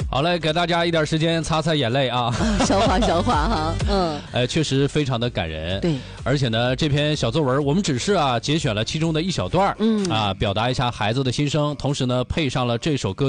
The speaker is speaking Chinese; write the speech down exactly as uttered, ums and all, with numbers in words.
好嘞，给大家一点时间擦擦眼泪啊， 消化消化哈。嗯， 呃，确实非常的感人。 对， 而且呢，这篇小作文我们只是啊节选了其中的一小段， 嗯啊，表达一下孩子的心声，同时呢配上了这首歌。